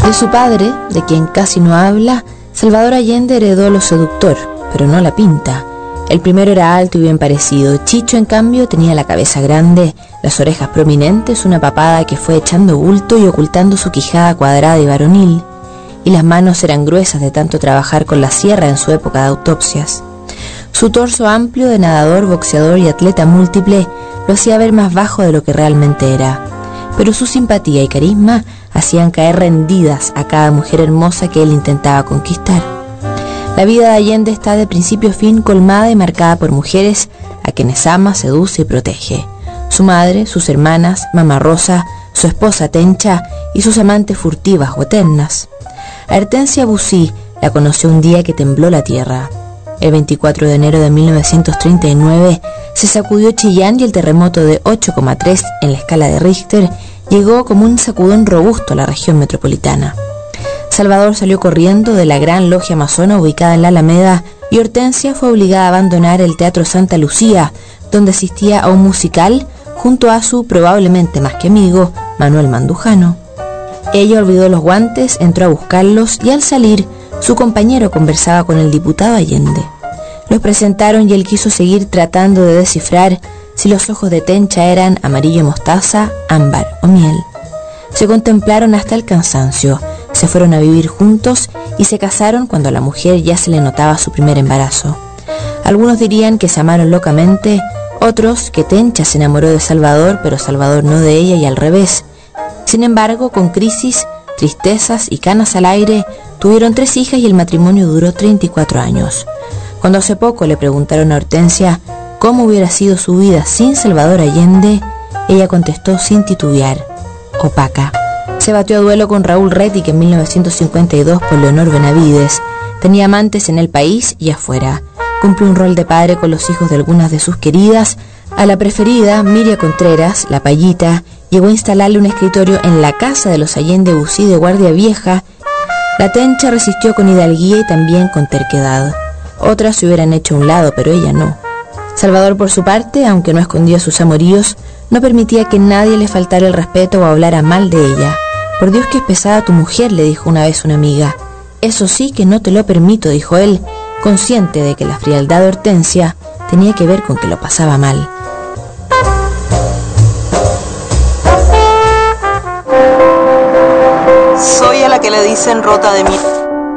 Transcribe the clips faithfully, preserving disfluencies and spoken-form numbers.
De su padre, de quien casi no habla, Salvador Allende heredó lo seductor, pero no la pinta. El primero era alto y bien parecido. Chicho, en cambio, tenía la cabeza grande, las orejas prominentes, una papada que fue echando bulto y ocultando su quijada cuadrada y varonil, y las manos eran gruesas de tanto trabajar con la sierra en su época de autopsias. Su torso amplio de nadador, boxeador y atleta múltiple lo hacía ver más bajo de lo que realmente era, pero su simpatía y carisma hacían caer rendidas a cada mujer hermosa que él intentaba conquistar. La vida de Allende está de principio a fin colmada y marcada por mujeres a quienes ama, seduce y protege. Su madre, sus hermanas, Mamá Rosa, su esposa Tencha y sus amantes furtivas o eternas. A Hortensia Bussy la conoció un día que tembló la tierra. El veinticuatro de enero de mil novecientos treinta y nueve se sacudió Chillán y el terremoto de ocho coma tres en la escala de Richter llegó como un sacudón robusto a la región metropolitana. Salvador salió corriendo de la gran logia masona ubicada en la Alameda y Hortensia fue obligada a abandonar el Teatro Santa Lucía, donde asistía a un musical junto a su probablemente más que amigo, Manuel Mandujano. Ella olvidó los guantes, entró a buscarlos y al salir, su compañero conversaba con el diputado Allende. Los presentaron y él quiso seguir tratando de descifrar si los ojos de Tencha eran amarillo mostaza, ámbar o miel. Se contemplaron hasta el cansancio, se fueron a vivir juntos y se casaron cuando a la mujer ya se le notaba su primer embarazo. Algunos dirían que se amaron locamente, otros que Tencha se enamoró de Salvador, pero Salvador no de ella y al revés. Sin embargo, con crisis, tristezas y canas al aire, tuvieron tres hijas y el matrimonio duró treinta y cuatro años. Cuando hace poco le preguntaron a Hortensia cómo hubiera sido su vida sin Salvador Allende, ella contestó sin titubear: opaca. Se batió a duelo con Raúl Rettig en mil novecientos cincuenta y dos por Leonor Benavides. Tenía amantes en el país y afuera. Cumplió un rol de padre con los hijos de algunas de sus queridas. A la preferida, Miria Contreras, la Payita, llegó a instalarle un escritorio en la casa de los Allende Bussy de Guardia Vieja. La Tencha resistió con hidalguía y también con terquedad. Otras se hubieran hecho a un lado, pero ella no. Salvador, por su parte, aunque no escondía sus amoríos, no permitía que nadie le faltara el respeto o hablara mal de ella. Por Dios que es pesada tu mujer, le dijo una vez una amiga. Eso sí que no te lo permito, dijo él, consciente de que la frialdad de Hortensia tenía que ver con que lo pasaba mal. Soy a la que le dicen rota de mí.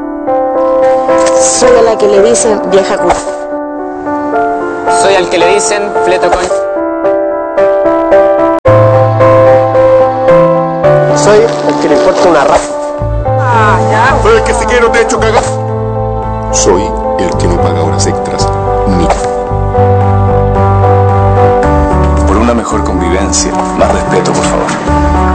Soy a la que le dicen vieja cuca. Soy al que le dicen fleto con... Soy el que le importa una raza. Ah, ya. Soy el que se quiere no te ha hecho cagar. Soy el que no paga horas extras. Ni. Por una mejor convivencia, más respeto, por favor.